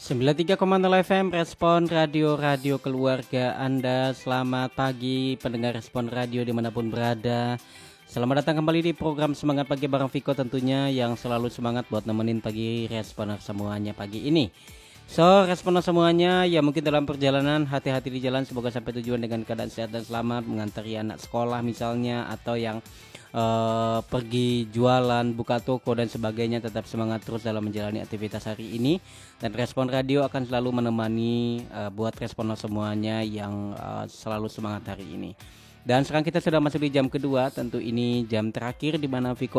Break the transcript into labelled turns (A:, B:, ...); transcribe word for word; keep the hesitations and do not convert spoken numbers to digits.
A: sembilan puluh tiga koma nol F M Respon Radio, radio keluarga Anda. Selamat pagi pendengar Respon Radio dimanapun berada. Selamat datang kembali di program Semangat Pagi bareng Viko tentunya, yang selalu semangat buat nemenin pagi Responer semuanya pagi ini. So, Responer semuanya ya, mungkin dalam perjalanan hati-hati di jalan, semoga sampai tujuan dengan keadaan sehat dan selamat, mengantari anak sekolah misalnya, atau yang uh, pergi jualan, buka toko dan sebagainya. Tetap semangat terus dalam menjalani aktivitas hari ini, dan Respon Radio akan selalu menemani uh, buat Responer semuanya yang uh, selalu semangat hari ini. Dan sekarang kita sudah masuk di jam kedua, tentu ini jam terakhir di mana Viko